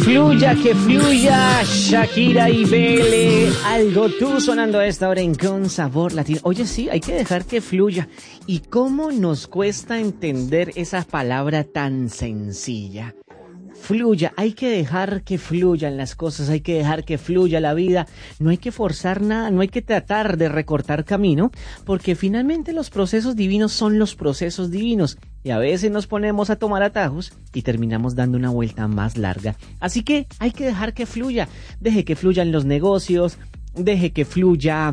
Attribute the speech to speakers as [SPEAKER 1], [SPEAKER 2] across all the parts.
[SPEAKER 1] que fluya, Shakira y Bele, algo tú sonando a esta hora en Con Sabor Latino. Oye, sí, hay que dejar que fluya. ¿Y cómo nos cuesta entender esa palabra tan sencilla? Fluya, hay que dejar que fluyan las cosas, hay que dejar que fluya la vida, no hay que forzar nada, no hay que tratar de recortar camino, porque finalmente los procesos divinos son los procesos divinos, y a veces nos ponemos a tomar atajos y terminamos dando una vuelta más larga. Así que hay que dejar que fluya, deje que fluyan los negocios, deje que fluya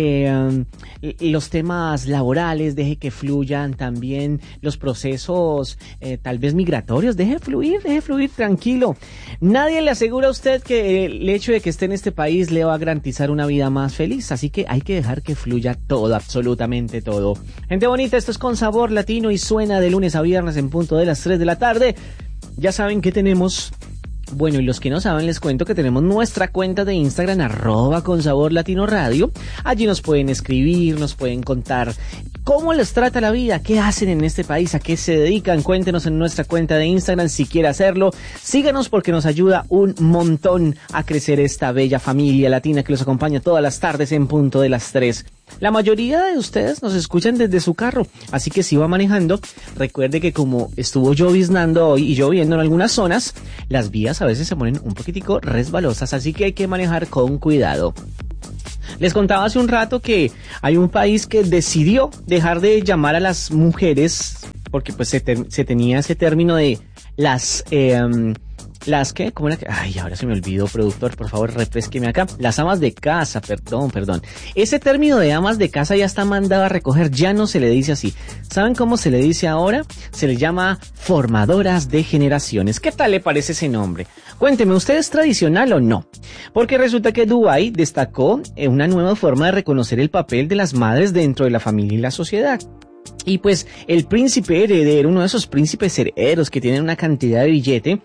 [SPEAKER 1] los temas laborales, deje que fluyan también los procesos tal vez migratorios, deje fluir tranquilo. Nadie le asegura a usted que el hecho de que esté en este país le va a garantizar una vida más feliz, así que hay que dejar que fluya todo, absolutamente todo. Gente bonita, esto es Con Sabor Latino y suena de lunes a viernes en punto de las 3 de la tarde. Ya saben que tenemos... Bueno, y los que no saben, les cuento que tenemos nuestra cuenta de Instagram, @ConSaborLatinoRadio. Allí nos pueden escribir, nos pueden contar cómo les trata la vida, qué hacen en este país, a qué se dedican. Cuéntenos en nuestra cuenta de Instagram si quiere hacerlo. Síganos porque nos ayuda un montón a crecer esta bella familia latina que los acompaña todas las tardes en punto de las 3. La mayoría de ustedes nos escuchan desde su carro, así que si va manejando, recuerde que como estuvo lloviznando hoy y lloviendo en algunas zonas, las vías a veces se ponen un poquitico resbalosas, así que hay que manejar con cuidado. Les contaba hace un rato que hay un país que decidió dejar de llamar a las mujeres, porque pues se tenía ese término de las que, ¿cómo era que? Ay, ahora se me olvidó, productor, por favor, refrésqueme acá. Las amas de casa, perdón. Ese término de amas de casa ya está mandado a recoger, ya no se le dice así. ¿Saben cómo se le dice ahora? Se le llama formadoras de generaciones. ¿Qué tal le parece ese nombre? Cuénteme, ¿usted es tradicional o no? Porque resulta que Dubái destacó una nueva forma de reconocer el papel de las madres dentro de la familia y la sociedad. Y pues el príncipe heredero, uno de esos príncipes herederos que tienen una cantidad de billete,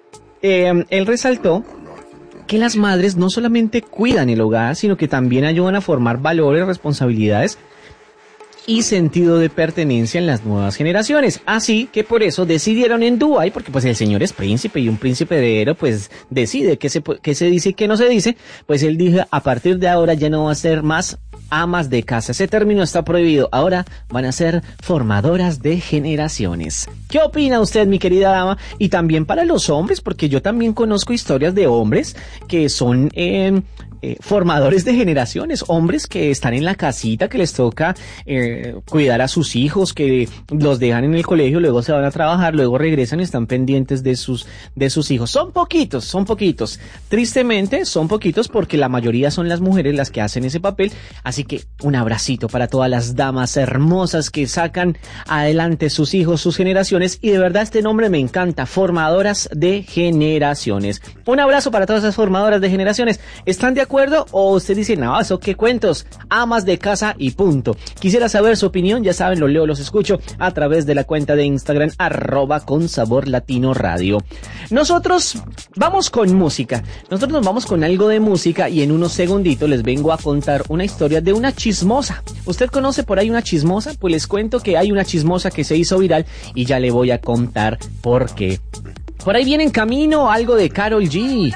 [SPEAKER 1] él resaltó que las madres no solamente cuidan el hogar, sino que también ayudan a formar valores, responsabilidades y sentido de pertenencia en las nuevas generaciones. Así que por eso decidieron en Dubái, porque pues el señor es príncipe y un príncipe heredero pues decide qué se dice y qué no se dice, pues él dijo, a partir de ahora ya no va a ser más amas de casa. Ese término está prohibido. Ahora van a ser formadoras de generaciones. ¿Qué opina usted, mi querida dama? Y también para los hombres, porque yo también conozco historias de hombres que son formadores de generaciones, hombres que están en la casita, que les toca cuidar a sus hijos, que los dejan en el colegio, luego se van a trabajar, luego regresan y están pendientes de sus hijos. Son poquitos. Tristemente son poquitos porque la mayoría son las mujeres las que hacen ese papel. Así que un abracito para todas las damas hermosas que sacan adelante sus hijos, sus generaciones. Y de verdad este nombre me encanta, formadoras de generaciones. Un abrazo para todas esas formadoras de generaciones. ¿Están de acuerdo o usted dice, no, eso qué cuentos, amas de casa y punto? Quisiera saber su opinión, ya saben, los leo, los escucho a través de la cuenta de Instagram @ConSaborLatinoRadio. Nosotros vamos con música, nosotros nos vamos con algo de música y en unos segunditos les vengo a contar una historia de una chismosa. ¿Usted conoce por ahí una chismosa? Pues les cuento que hay una chismosa que se hizo viral y ya le voy a contar por qué. Por ahí viene en camino algo de Karol G.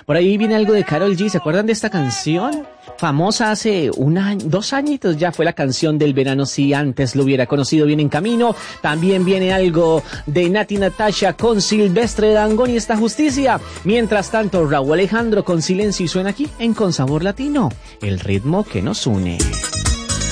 [SPEAKER 1] ¿Se acuerdan de esta canción? Famosa hace 2 añitos ya, fue la canción del verano, si antes lo hubiera conocido. Viene en camino, también viene algo de Nati Natasha con Silvestre Dangond y Esta Justicia. Mientras tanto, Rauw Alejandro con Silencio y suena aquí en Con Sabor Latino, el ritmo que nos une.